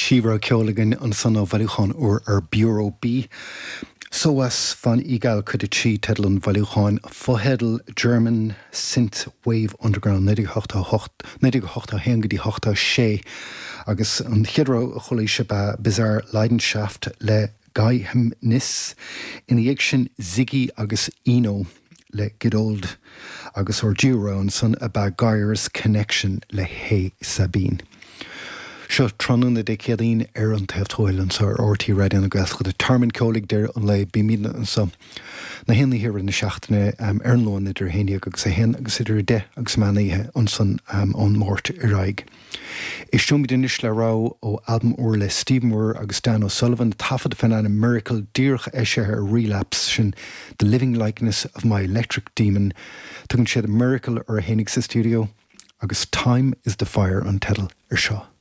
Sibhre ceolagan an san ó bhailiúcháin ar Bureau B. Soas van igal Kudichi Tedlun Valuchan Fohedel German Synth Wave Underground nedig hochta hengedi hochta she agus an hydro cholische ba bizarre Leidenschaft le Gaihem Nis in the action Ziggy agus Eno le Gedold agus or Giro and son a ba Gaiers Connection le Hey Sabine. Seo tronún na décéadín an taobh toileann sa RT Radio na gweilch go tarmin cólig der an le bímína an sa. Na henna hir na seachtainna an lóin idir héine agus a hen agus idir de agus maníthe an san an mórt iraig. Is siomid inis le rá ó album uair le Stephen Moore agus Dan O'Sullivan tafad fan an miracle díorch eise ar relapse sin The Living Likeness of My Electric Demon tugann siad a miracle ar a hénig sa studio agus Time is the Fire an tedal ar seo.